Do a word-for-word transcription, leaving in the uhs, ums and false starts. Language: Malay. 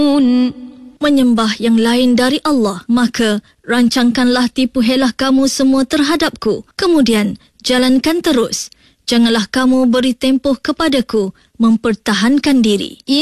menyembah yang lain dari Allah, maka rancangkanlah tipu helah kamu semua terhadapku. Kemudian jalankan terus. Janganlah kamu beri tempoh kepadaku mempertahankan diri.